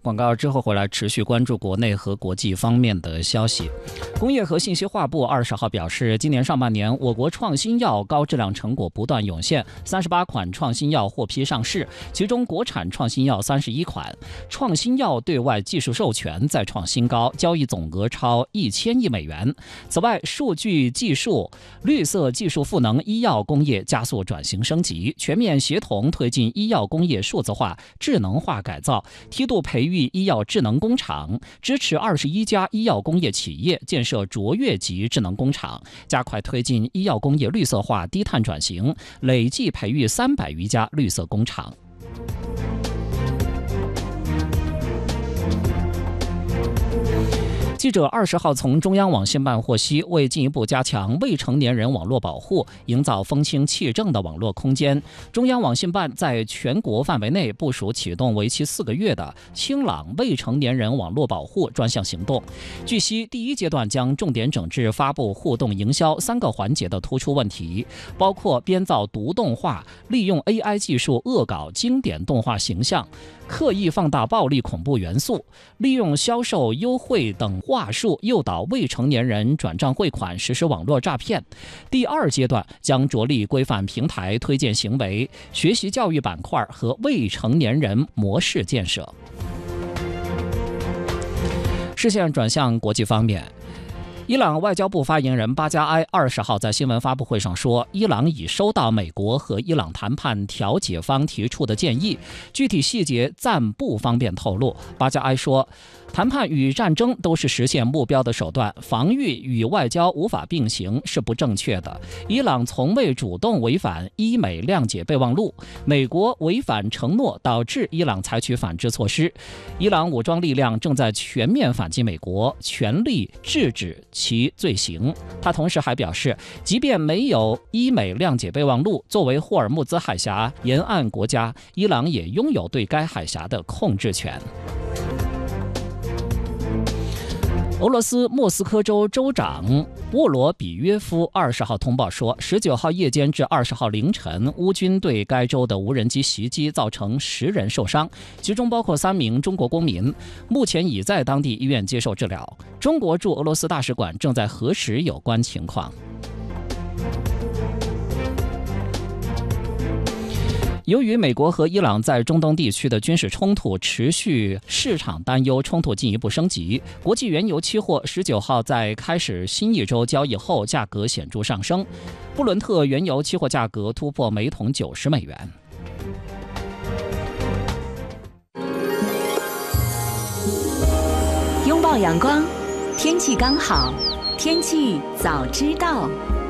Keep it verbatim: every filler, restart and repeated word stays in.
广告之后回来持续关注国内和国际方面的消息。工业和信息化部二十号表示，今年上半年我国创新药高质量成果不断涌现，三十八款创新药获批上市，其中国产创新药三十一款，创新药对外技术授权再创新高，交易总额超一千亿美元。此外，数据技术、绿色技术赋能医药工业加速转型升级，全面协同推进医药工业数字化、智能化改造，梯度培育医药智能工厂，支持二十一家医药工业企业建设卓越级智能工厂，加快推进医药工业绿色化、低碳转型，累计培育三百余家绿色工厂。记者二十号从中央网信办获悉，为进一步加强未成年人网络保护，营造风清气正的网络空间，中央网信办在全国范围内部署启动为期四个月的清朗未成年人网络保护专项行动。据悉，第一阶段将重点整治发布互动营销三个环节的突出问题，包括编造毒动画、利用 A I 技术恶搞经典动画形象、刻意放大暴力恐怖元素、利用销售优惠等话术诱导未成年人转账汇款实施网络诈骗。第二阶段将着力规范平台推荐行为、学习教育板块和未成年人模式建设。视线转向国际方面。伊朗外交部发言人巴加埃二十号在新闻发布会上说，伊朗已收到美国和伊朗谈判调解方提出的建议，具体细节暂不方便透露。巴加埃说，谈判与战争都是实现目标的手段，防御与外交无法并行是不正确的。伊朗从未主动违反伊美谅解备忘录，美国违反承诺导致伊朗采取反制措施。伊朗武装力量正在全面反击美国，全力制止其罪行。他同时还表示，即便没有伊美谅解备忘录，作为霍尔木兹海峡沿岸国家，伊朗也拥有对该海峡的控制权。俄罗斯莫斯科州州长沃罗比约夫二十号通报说，十九号夜间至二十号凌晨，乌军对该州的无人机袭击造成十人受伤，其中包括三名中国公民，目前已在当地医院接受治疗。中国驻俄罗斯大使馆正在核实有关情况。由于美国和伊朗在中东地区的军事冲突持续，市场担忧冲突进一步升级，国际原油期货十九号在开始新一周交易后价格显著上升，布伦特原油期货价格突破每桶九十美元。 拥抱阳光，天气刚好，天气早知道。